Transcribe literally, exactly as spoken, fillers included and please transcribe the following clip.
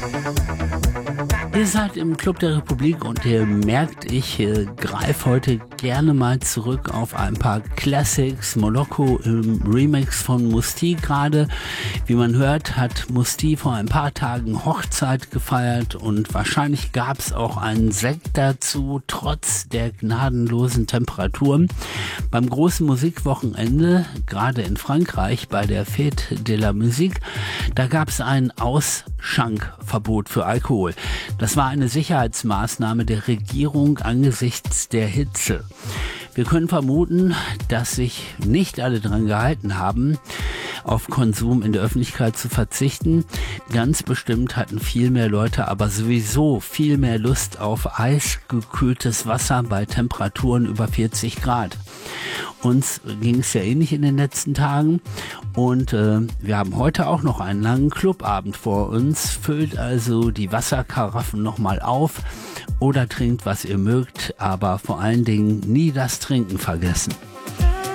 Ihr seid im Club der Republik und ihr merkt, ich äh, greife heute gerne mal zurück auf ein paar Classics. Moloko im Remix von Musti gerade. Wie man hört, hat Musti vor ein paar Tagen Hochzeit gefeiert und wahrscheinlich gab es auch einen Sekt dazu, trotz der gnadenlosen Temperaturen. Beim großen Musikwochenende, gerade in Frankreich bei der Fête de la Musique, da gab es ein Ausschankverbot für Alkohol. Das war eine Sicherheitsmaßnahme der Regierung angesichts der Hitze. Wir können vermuten, dass sich nicht alle daran gehalten haben, auf Konsum in der Öffentlichkeit zu verzichten. Ganz bestimmt hatten viel mehr Leute aber sowieso viel mehr Lust auf eisgekühltes Wasser bei Temperaturen über vierzig Grad. Uns ging es ja ähnlich in den letzten Tagen und äh, wir haben heute auch noch einen langen Clubabend vor uns. Füllt also die Wasserkaraffen nochmal auf oder trinkt, was ihr mögt, aber vor allen Dingen nie das Trinken vergessen.